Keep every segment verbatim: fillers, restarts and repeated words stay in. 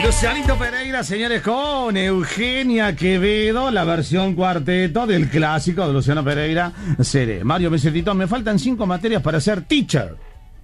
Lucianito Pereira, señores, con Eugenia Quevedo, la versión cuarteto del clásico de Luciano Pereira, Seré. Mario Mesetito, me faltan cinco materias para ser teacher.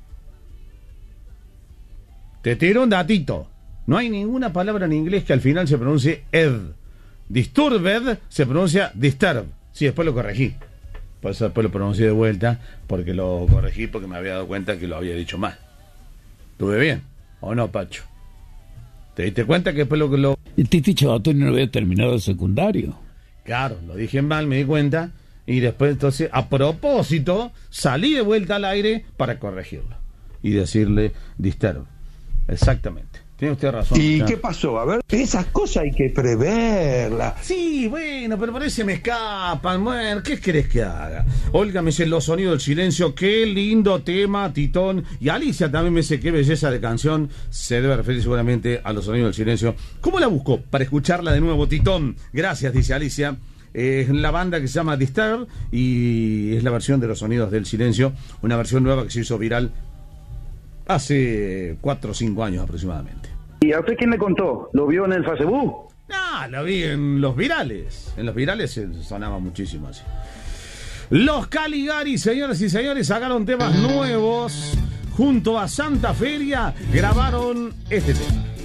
Te tiro un datito. No hay ninguna palabra en inglés que al final se pronuncie ed. Disturbed se pronuncia disturb. Sí, después lo corregí. Por eso después lo pronuncié de vuelta, porque lo corregí porque me había dado cuenta que lo había dicho mal. ¿Estuve bien? ¿O no, Pacho? ¿Te diste cuenta que después lo que lo... El Titi Chabatoni no había terminado el secundario. Claro, lo dije mal, me di cuenta. Y después, entonces, a propósito, salí de vuelta al aire para corregirlo. Y decirle disturb. Exactamente. Tiene usted razón. ¿Y claro. qué pasó? A ver, esas cosas hay que preverlas. Sí, bueno, pero por ahí se me escapan. Bueno, ¿qué querés que haga? Olga me dice Los Sonidos del Silencio. Qué lindo tema, Titón. Y Alicia también me dice qué belleza de canción. Se debe referir seguramente a Los Sonidos del Silencio. ¿Cómo la busco? Para escucharla de nuevo, Titón. Gracias, dice Alicia. Es la banda que se llama Disturb y es la versión de Los Sonidos del Silencio. Una versión nueva que se hizo viral hace cuatro o cinco años aproximadamente. ¿Y a usted quién le contó? ¿Lo vio en el Facebook? Ah, lo vi en los virales. En los virales se sonaba muchísimo así. Los Caligari, señoras y señores, sacaron temas nuevos. Junto a Santa Feria grabaron este tema.